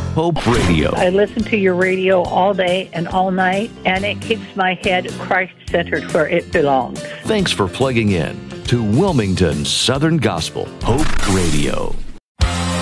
Hope Radio. I listen to your radio all day and all night, and it keeps my head Christ-centered where it belongs. Thanks for plugging in to Wilmington Southern Gospel Hope Radio.